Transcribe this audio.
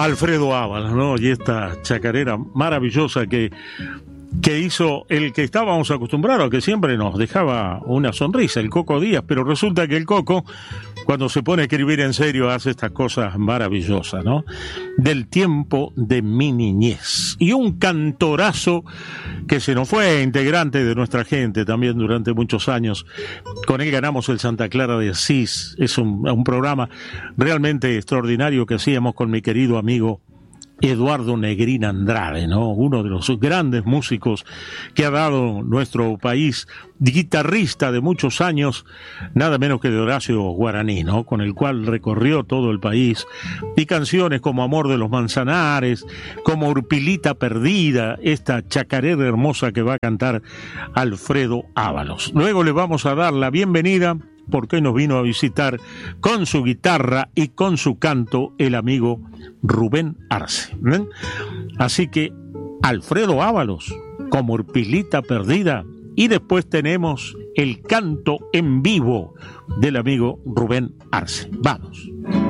Alfredo Ábalos, ¿no? Y esta chacarera maravillosa que hizo el que estábamos acostumbrados, que siempre nos dejaba una sonrisa, el Coco Díaz, pero resulta que el Coco, cuando se pone a escribir en serio, hace estas cosas maravillosas, ¿no? Del tiempo de mi niñez. Y un cantorazo que se nos fue, integrante de nuestra gente también durante muchos años. Con él ganamos el Santa Clara de Asís. Es un programa realmente extraordinario que hacíamos con mi querido amigo Eduardo Negrín Andrade, ¿no? Uno de los grandes músicos que ha dado nuestro país, guitarrista de muchos años, nada menos que de Horacio Guaraní, ¿no? Con el cual recorrió todo el país, y canciones como Amor de los Manzanares, como Urpilita Perdida, esta chacarera hermosa que va a cantar Alfredo Ábalos. Luego le vamos a dar la bienvenida, porque nos vino a visitar con su guitarra y con su canto el amigo Rubén Arce. Así que Alfredo Ábalos como Urpilita Perdida, y después tenemos el canto en vivo del amigo Rubén Arce. Vamos.